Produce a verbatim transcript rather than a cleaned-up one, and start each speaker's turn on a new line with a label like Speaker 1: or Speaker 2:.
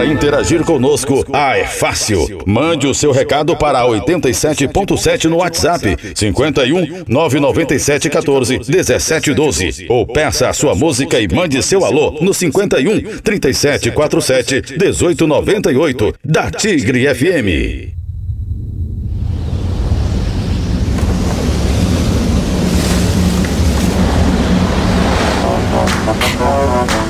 Speaker 1: Para interagir conosco, ah, é fácil. Mande o seu recado para oitenta e sete ponto sete no WhatsApp, cinquenta e um, nove nove sete, quatorze, dezessete, doze. Ou peça a sua música e mande seu alô no cinquenta e um, trinta e sete, quarenta e sete, dezoito, noventa e oito, da Tigre F M.